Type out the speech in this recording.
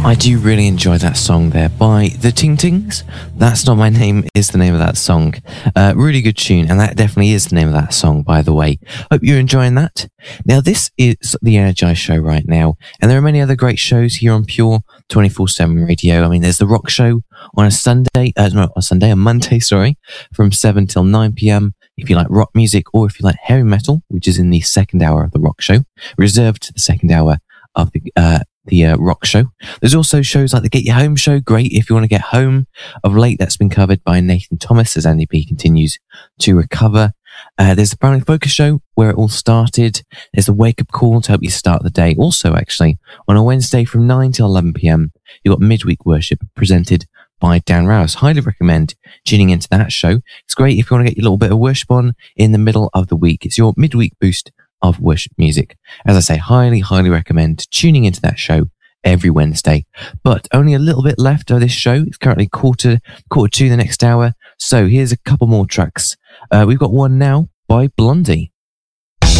I do really enjoy that song there by the Ting Tings. That's Not My Name is the name of that song. Really good tune, and that definitely is the name of that song, by the way. Hope you're enjoying that. Now, this is the Energize Show right now, and there are many other great shows here on Pure 24/7 Radio. I mean, there's the Rock Show on a Monday, from 7 till 9 p.m. If you like rock music, or if you like heavy metal, which is in the second hour of the Rock Show, reserved to the second hour of the Rock Show. There's also shows like the Get You Home Show, great if you want to get home. Of late, that's been covered by Nathan Thomas as Andy P continues to recover. There's the Browning Focus Show, where it all started. There's the Wake Up Call to help you start the day. Also, actually, on a Wednesday from 9 till 11 p.m, you've got Midweek Worship presented by Dan Rouse. Highly recommend tuning into that show. It's great if you want to get your little bit of worship on in the middle of the week. It's your midweek boost of worship music. As I say, highly recommend tuning into that show every Wednesday. But only a little bit left of this show. It's currently quarter to the next hour. So here's a couple more tracks. We've got one now by Blondie.